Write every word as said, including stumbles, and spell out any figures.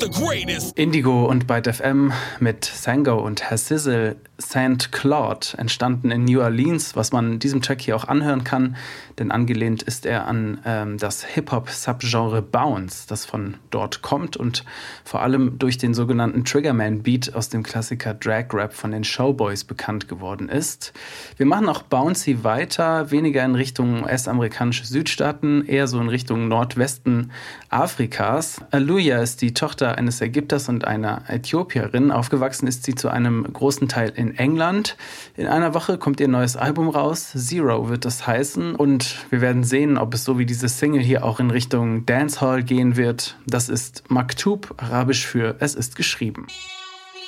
the greatest. Indigo und Byte F M mit Sango und Herr Sizzle, Saint Claude, entstanden in New Orleans, was man diesem Track hier auch anhören kann, denn angelehnt ist er an ähm, das Hip-Hop-Subgenre Bounce, das von dort kommt und vor allem durch den sogenannten Triggerman-Beat aus dem Klassiker Drag Rap von den Showboys bekannt geworden ist. Wir machen auch Bouncy weiter, weniger in Richtung U S-amerikanische Südstaaten, eher so in Richtung Nordwesten Afrikas. Aluya ist die Tochter eines Ägypters und einer Äthiopierin. Aufgewachsen ist sie zu einem großen Teil in England. In einer Woche kommt ihr neues Album raus. Zero wird das heißen. Und wir werden sehen, ob es so wie diese Single hier auch in Richtung Dancehall gehen wird. Das ist Maktub, arabisch für Es ist geschrieben.